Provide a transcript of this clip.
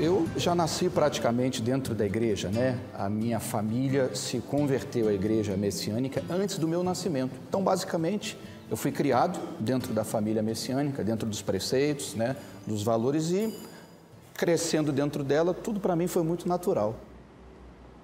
Eu já nasci praticamente dentro da igreja, né? A minha família se converteu à igreja messiânica antes do meu nascimento. Então, basicamente, eu fui criado dentro da família messiânica, dentro dos preceitos, né? Dos valores e crescendo dentro dela, tudo para mim foi muito natural.